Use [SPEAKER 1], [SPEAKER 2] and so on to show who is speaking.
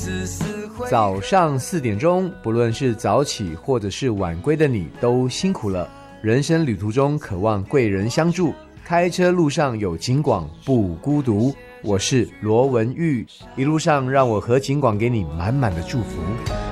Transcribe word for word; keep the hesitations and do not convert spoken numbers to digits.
[SPEAKER 1] 早上四点钟，不论是早起或者是晚归的你，都辛苦了。人生旅途中渴望贵人相助，开车路上有警广不孤独。我是罗文玉，一路上让我和警广给你满满的祝福。